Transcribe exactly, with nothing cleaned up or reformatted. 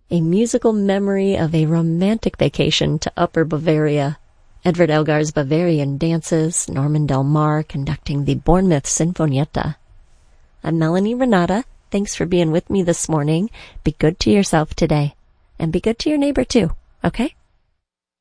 a musical memory of a romantic vacation to Upper Bavaria. Edvard Elgar's Bavarian dances, Norman Del Mar conducting the Bournemouth Sinfonietta. I'm Melanie Renata. Thanks for being with me this morning. Be good to yourself today. And be good to your neighbor too, okay?